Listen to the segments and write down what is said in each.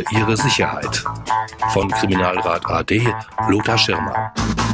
für Ihre Sicherheit. Von Kriminalrat AD, Lothar Schirmer.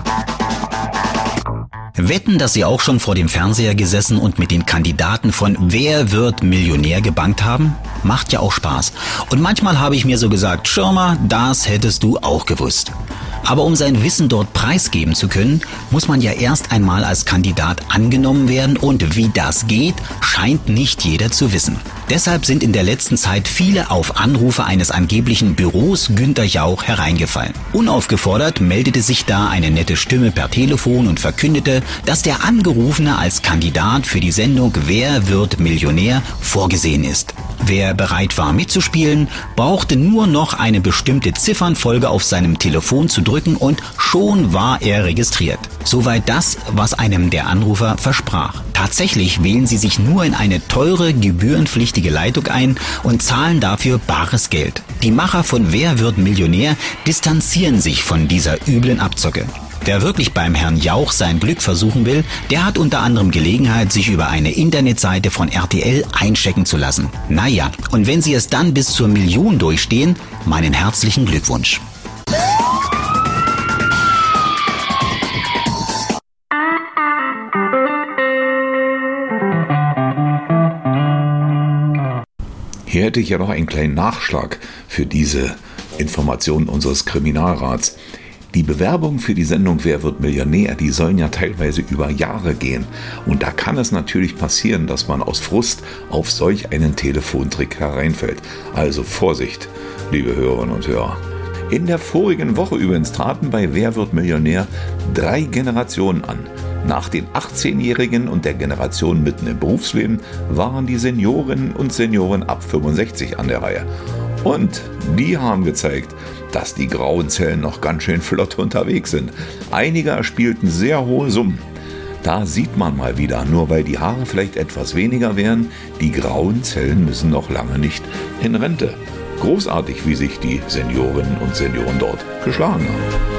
Wetten, dass Sie auch schon vor dem Fernseher gesessen und mit den Kandidaten von Wer wird Millionär gebankt haben? Macht ja auch Spaß. Und manchmal habe ich mir so gesagt, Schirmer, das hättest du auch gewusst. Aber um sein Wissen dort preisgeben zu können, muss man ja erst einmal als Kandidat angenommen werden und wie das geht, scheint nicht jeder zu wissen. Deshalb sind in der letzten Zeit viele auf Anrufe eines angeblichen Büros Günther Jauch hereingefallen. Unaufgefordert meldete sich da eine nette Stimme per Telefon und verkündete, dass der Angerufene als Kandidat für die Sendung Wer wird Millionär vorgesehen ist. Wer bereit war mitzuspielen, brauchte nur noch eine bestimmte Ziffernfolge auf seinem Telefon zu drücken und schon war er registriert. Soweit das, was einem der Anrufer versprach. Tatsächlich wählen sie sich nur in eine teure, gebührenpflichtige Leitung ein und zahlen dafür bares Geld. Die Macher von Wer wird Millionär distanzieren sich von dieser üblen Abzocke. Wer wirklich beim Herrn Jauch sein Glück versuchen will, der hat unter anderem Gelegenheit, sich über eine Internetseite von RTL einchecken zu lassen. Naja, und wenn Sie es dann bis zur Million durchstehen, meinen herzlichen Glückwunsch. Hier hätte ich ja noch einen kleinen Nachschlag für diese Informationen unseres Kriminalrats. Die Bewerbungen für die Sendung Wer wird Millionär, die sollen ja teilweise über Jahre gehen. Und da kann es natürlich passieren, dass man aus Frust auf solch einen Telefontrick hereinfällt. Also Vorsicht, liebe Hörerinnen und Hörer. In der vorigen Woche übrigens traten bei Wer wird Millionär 3 Generationen an. Nach den 18-Jährigen und der Generation mitten im Berufsleben waren die Seniorinnen und Senioren ab 65 an der Reihe. Und die haben gezeigt, dass die grauen Zellen noch ganz schön flott unterwegs sind. Einige erspielten sehr hohe Summen. Da sieht man mal wieder, nur weil die Haare vielleicht etwas weniger wären, die grauen Zellen müssen noch lange nicht in Rente. Großartig, wie sich die Seniorinnen und Senioren dort geschlagen haben.